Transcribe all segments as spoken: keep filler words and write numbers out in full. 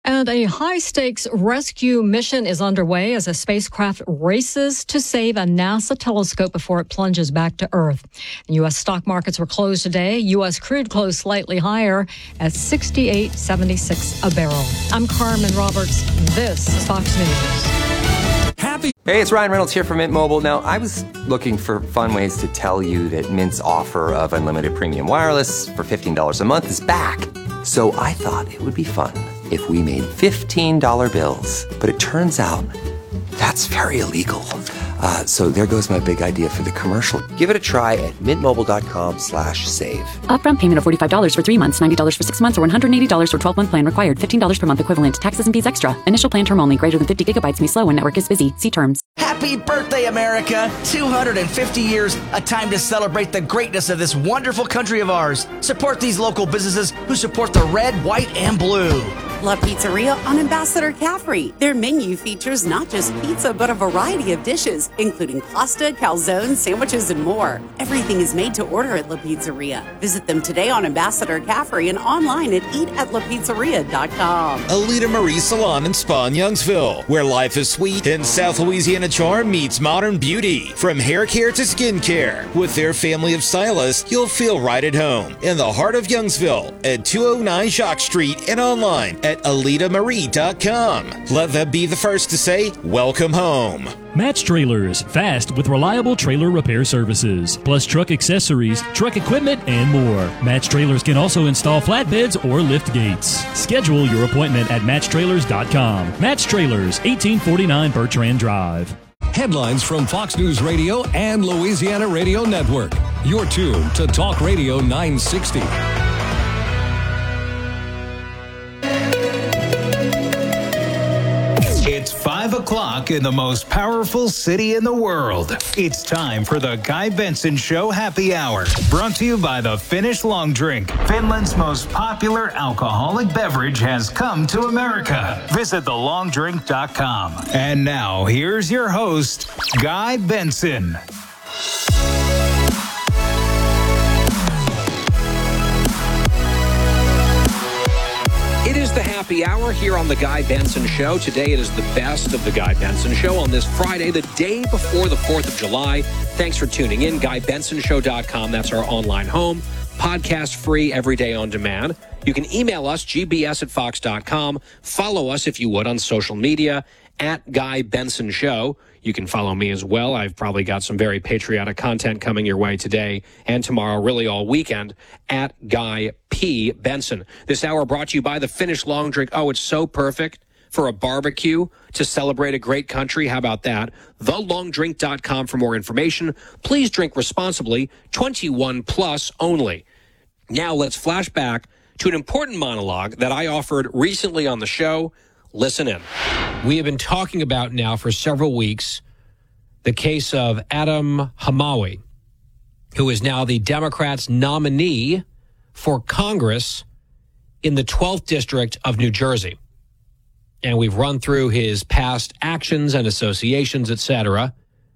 And a high-stakes rescue mission is underway as a spacecraft races to save a NASA telescope before it plunges back to Earth. U S stock markets were closed today. U S crude closed slightly higher at sixty-eight seventy-six a barrel. I'm Carmen Roberts. This is Fox News. Happy. Hey, it's Ryan Reynolds here from Mint Mobile. Now, I was looking for fun ways to tell you that Mint's offer of unlimited premium wireless for fifteen dollars a month is back. So I thought it would be fun if we made fifteen dollar bills. But it turns out that's very illegal. Uh, so there goes my big idea for the commercial. Give it a try at mintmobile.com slash save. Upfront payment of forty-five dollars for three months, ninety dollars for six months, or one hundred eighty dollars for twelve-month plan required. fifteen dollars per month equivalent. Taxes and fees extra. Initial plan term only. Greater than fifty gigabytes may slow when network is busy. See terms. Happy birthday, America! two hundred fifty years, a time to celebrate the greatness of this wonderful country of ours. Support these local businesses who support the red, white, and blue. La Pizzeria on Ambassador Caffrey. Their menu features not just pizza, but a variety of dishes, including pasta, calzones, sandwiches, and more. Everything is made to order at La Pizzeria. Visit them today on Ambassador Caffrey and online at eat at la pizzeria dot com. Alita Marie Salon and Spa in Youngsville, where life is sweet and South Louisiana charm meets modern beauty. From hair care to skin care, with their family of stylists, you'll feel right at home in the heart of Youngsville at two oh nine Jacques Street and online at at alita marie dot com. Let them be the first to say, welcome home. Match Trailers, fast with reliable trailer repair services, plus truck accessories, truck equipment, and more. Match Trailers can also install flatbeds or lift gates. Schedule your appointment at match trailers dot com. Match Trailers, eighteen forty-nine Bertrand Drive. Headlines from Fox News Radio and Louisiana Radio Network. You're tuned to Talk Radio nine sixty. It's five o'clock in the most powerful city in the world. It's time for the Guy Benson Show Happy Hour, brought to you by the Finnish Long Drink. Finland's most popular alcoholic beverage has come to America. Visit the long drink dot com. And now, here's your host, Guy Benson. It is the happy hour here on the Guy Benson Show. Today it is the best of the Guy Benson Show on this Friday, the day before the fourth of July. Thanks for tuning in. guy benson show dot com. That's our online home. Podcast free, every day on demand. You can email us, g b s at fox dot com. Follow us, if you would, on social media, at Guy Benson Show. You can follow me as well. I've probably got some very patriotic content coming your way today and tomorrow, really all weekend, at Guy P. Benson. This hour brought to you by the Finnish Long Drink. Oh, it's so perfect for a barbecue to celebrate a great country. How about that? the long drink dot com for more information. Please drink responsibly, twenty-one plus only. Now let's flash back to an important monologue that I offered recently on the show. Listen in. We have been talking about now for several weeks the case of Adam Hamawi, who is now the Democrats' nominee for Congress in the twelfth District of New Jersey. And we've run through his past actions and associations, et cetera.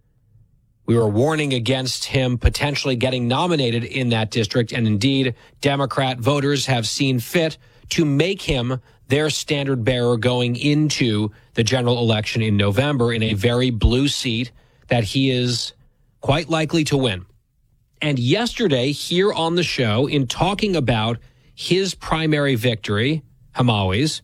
We were warning against him potentially getting nominated in that district, and indeed, Democrat voters have seen fit to make him their standard bearer going into the general election in November in a very blue seat that he is quite likely to win. And yesterday, here on the show, in talking about his primary victory, Hamawi's,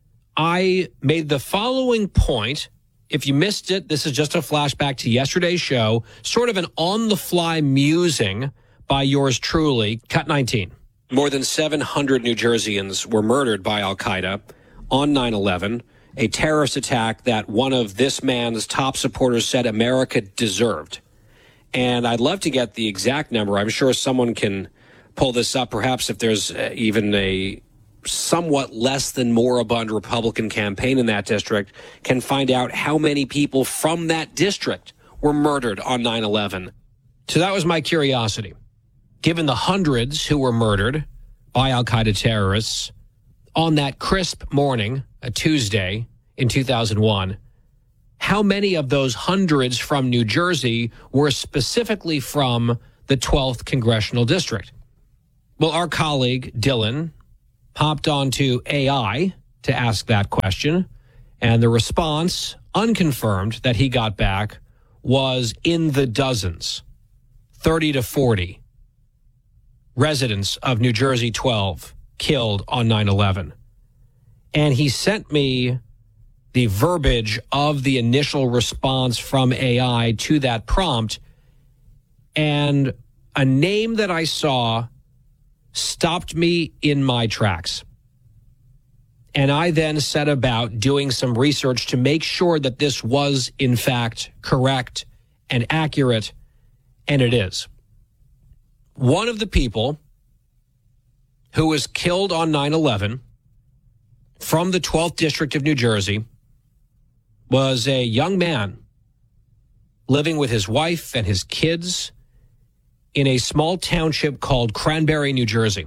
I made the following point. If you missed it, this is just a flashback to yesterday's show, sort of an on-the-fly musing by yours truly, Cut nineteen. More than seven hundred New Jerseyans were murdered by al-Qaeda on nine eleven, a terrorist attack that one of this man's top supporters said America deserved. And I'd love to get the exact number. I'm sure someone can pull this up, perhaps if there's even a somewhat less than moribund Republican campaign in that district, can find out how many people from that district were murdered on nine eleven. So that was my curiosity. Given the hundreds who were murdered by al-Qaeda terrorists on that crisp morning, a Tuesday in two thousand one, how many of those hundreds from New Jersey were specifically from the twelfth Congressional District? Well, our colleague, Dylan, hopped onto A I, to ask that question. And the response, unconfirmed, that he got back was in the dozens, thirty to forty residents of New Jersey twelve killed on nine eleven. And he sent me the verbiage of the initial response from A I to that prompt, and a name that I saw stopped me in my tracks. And I then set about doing some research to make sure that this was, in fact, correct and accurate, and it is. One of the people who was killed on nine eleven from the twelfth District of New Jersey was a young man living with his wife and his kids in a small township called Cranberry, New Jersey.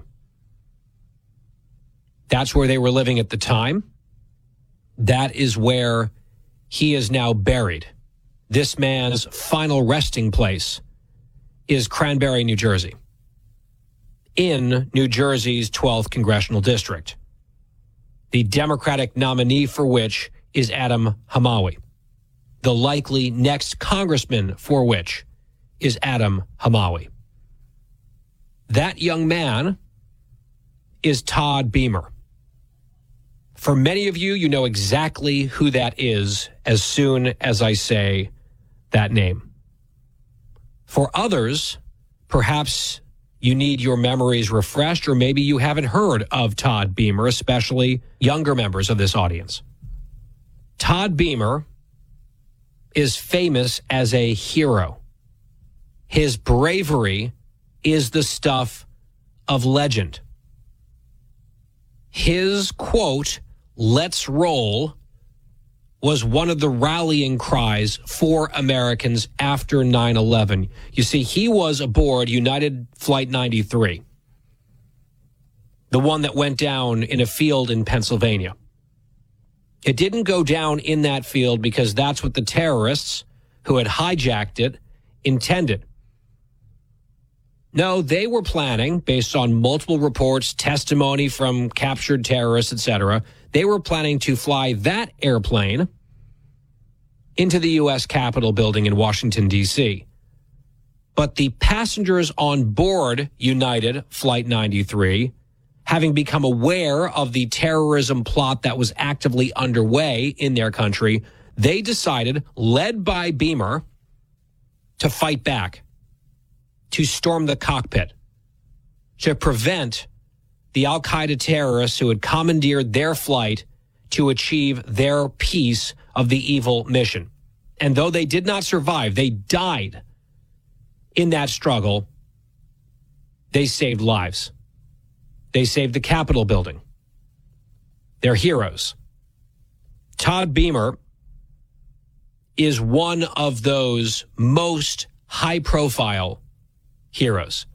That's where they were living at the time. That is where he is now buried. This man's final resting place is Cranberry, New Jersey, in New Jersey's twelfth Congressional District, the Democratic nominee for which is Adam Hamawi, the likely next congressman for which is Adam Hamawi. That young man is Todd Beamer. For many of you, you know exactly who that is as soon as I say that name. For others, perhaps you need your memories refreshed, or maybe you haven't heard of Todd Beamer, especially younger members of this audience. Todd Beamer is famous as a hero. His bravery is the stuff of legend. His quote, "Let's roll," was one of the rallying cries for Americans after nine eleven. You see, he was aboard United Flight ninety-three, the one that went down in a field in Pennsylvania. It didn't go down in that field because that's what the terrorists who had hijacked it intended. No, they were planning, based on multiple reports, testimony from captured terrorists, et cetera, they were planning to fly that airplane into the U S Capitol building in Washington, D C. But the passengers on board United Flight ninety-three, having become aware of the terrorism plot that was actively underway in their country, they decided, led by Beamer, to fight back, to storm the cockpit, to prevent the al-Qaeda terrorists who had commandeered their flight to achieve their piece of the evil mission. And though they did not survive, they died in that struggle, they saved lives. They saved the Capitol building. They're heroes. Todd Beamer is one of those most high-profile heroes.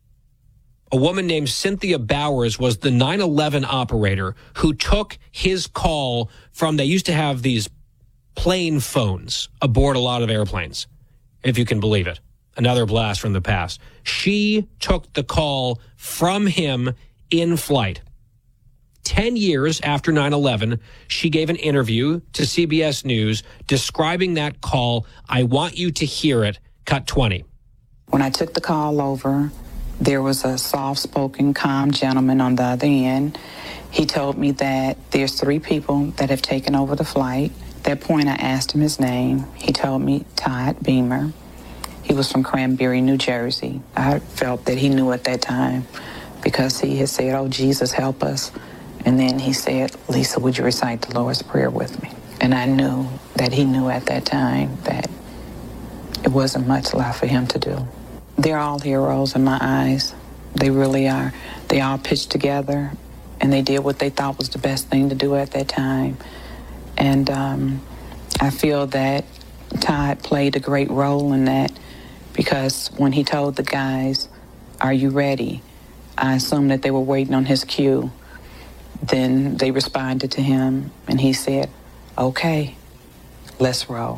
A woman named Cynthia Bowers was the nine eleven operator who took his call from, they used to have these plane phones aboard a lot of airplanes, if you can believe it. Another blast from the past. She took the call from him in flight. Ten years after nine eleven, she gave an interview to C B S News describing that call. I want you to hear it. Cut twenty. When I took the call over, there was a soft-spoken, calm gentleman on the other end. He told me that there's three people that have taken over the flight. At that point, I asked him his name. He told me Todd Beamer. He was from Cranberry, New Jersey. I felt that he knew at that time because he had said, "Oh, Jesus, help us." And then he said, "Lisa, would you recite the Lord's Prayer with me?" And I knew that he knew at that time that it wasn't much left for him to do. They're all heroes in my eyes. They really are. They all pitched together, and they did what they thought was the best thing to do at that time. And um, I feel that Todd played a great role in that because when he told the guys, "Are you ready?" I assumed that they were waiting on his cue. Then they responded to him, and he said, "Okay, let's roll."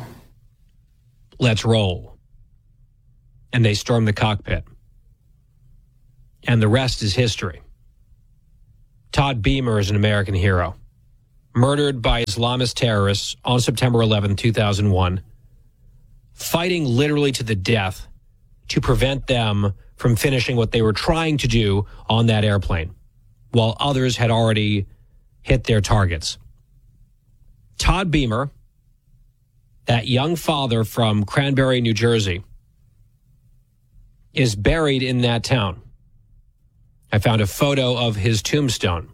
Let's roll. And they stormed the cockpit. And the rest is history. Todd Beamer is an American hero. murdered by Islamist terrorists on September eleventh, two thousand one, fighting literally to the death to prevent them from finishing what they were trying to do on that airplane, while others had already hit their targets. Todd Beamer, that young father from Cranberry, New Jersey, is buried in that town. I found a photo of his tombstone.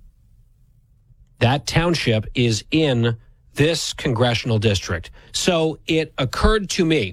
That township is in this congressional district. So it occurred to me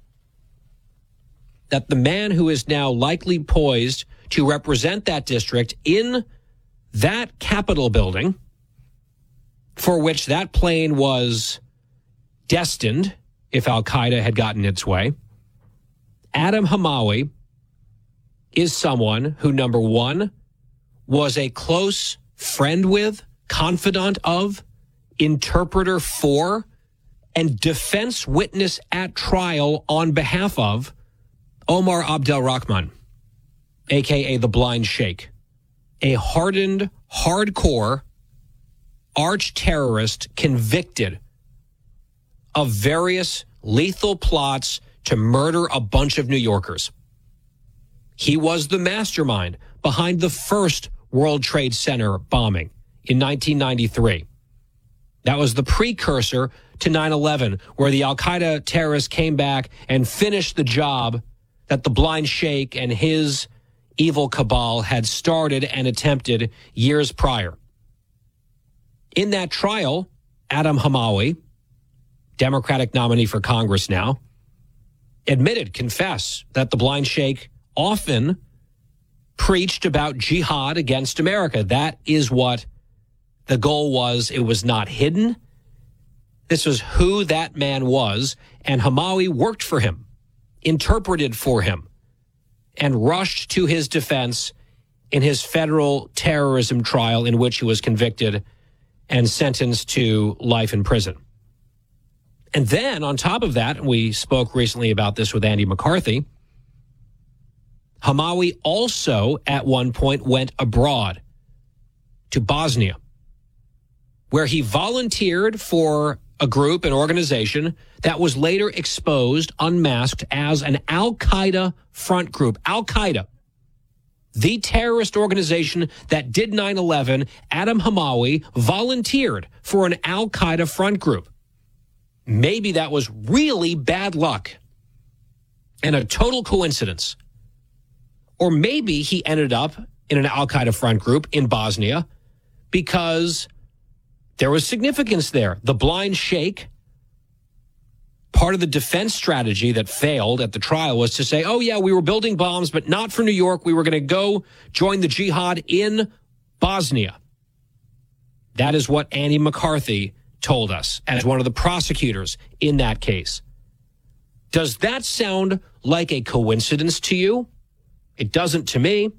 that the man who is now likely poised to represent that district in that Capitol building, for which that plane was destined if Al-Qaeda had gotten its way, Adam Hamawi, is someone who, number one, was a close friend with, confidant of, interpreter for, and defense witness at trial on behalf of Omar Abdel-Rahman, a k a the Blind Sheikh, a hardened, hardcore arch terrorist convicted of various lethal plots to murder a bunch of New Yorkers. He was the mastermind behind the first World Trade Center bombing in nineteen ninety-three. That was the precursor to nine eleven, where the Al-Qaeda terrorists came back and finished the job that the Blind Sheikh and his evil cabal had started and attempted years prior. In that trial, Adam Hamawi, Democratic nominee for Congress now, admitted, confessed, that the Blind Sheikh often preached about jihad against America. That is what the goal was. It was not hidden. This was who that man was, and Hamawi worked for him, interpreted for him, and rushed to his defense in his federal terrorism trial in which he was convicted and sentenced to life in prison. And then, on top of that, we spoke recently about this with Andy McCarthy, Hamawi also at one point went abroad to Bosnia, where he volunteered for a group, an organization that was later exposed, unmasked, as an Al-Qaeda front group. Al-Qaeda, the terrorist organization that did nine eleven, Adam Hamawi volunteered for an Al-Qaeda front group. Maybe that was really bad luck and a total coincidence. Or maybe he ended up in an Al-Qaeda front group in Bosnia because there was significance there. The Blind Sheikh, part of the defense strategy that failed at the trial was to say, oh, yeah, we were building bombs, but not for New York. We were going to go join the jihad in Bosnia. That is what Andy McCarthy told us as one of the prosecutors in that case. Does that sound like a coincidence to you? It doesn't to me.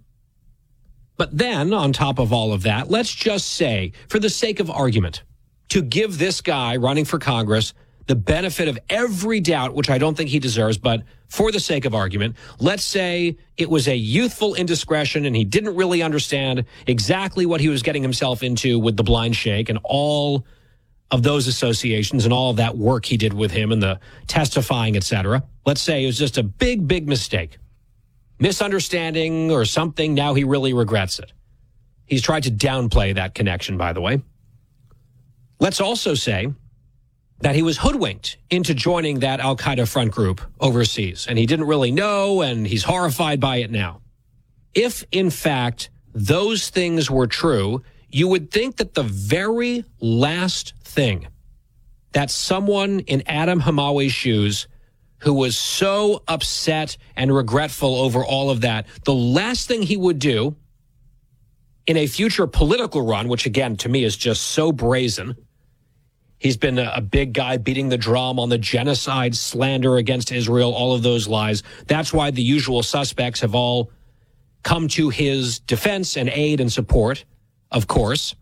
But then, on top of all of that, let's just say, for the sake of argument, to give this guy running for Congress the benefit of every doubt, which I don't think he deserves, but for the sake of argument, let's say it was a youthful indiscretion and he didn't really understand exactly what he was getting himself into with the Blind Sheikh and all of those associations and all of that work he did with him and the testifying, et cetera. Let's say it was just a big, big mistake. Misunderstanding or something, now he really regrets it. He's tried to downplay that connection, by the way. Let's also say that he was hoodwinked into joining that Al-Qaeda front group overseas, and he didn't really know, and he's horrified by it now. If, in fact, those things were true, you would think that the very last thing that someone in Adam Hamawi's shoes who was so upset and regretful over all of that, the last thing he would do in a future political run, which again, to me is just so brazen. He's been a, a big guy beating the drum on the genocide, slander against Israel, all of those lies. That's why the usual suspects have all come to his defense and aid and support, of course.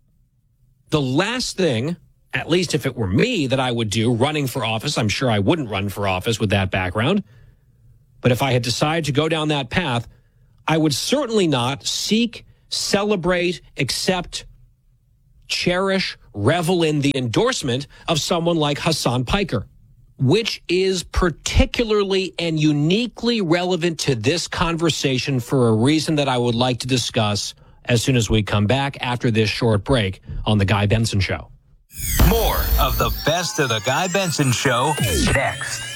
The last thing, at least if it were me, that I would do running for office, I'm sure I wouldn't run for office with that background, but if I had decided to go down that path, I would certainly not seek, celebrate, accept cherish, revel in the endorsement of someone like Hassan Piker, which is particularly and uniquely relevant to this conversation for a reason that I would like to discuss as soon as we come back after this short break on The Guy Benson Show. More of the best of The Guy Benson Show next.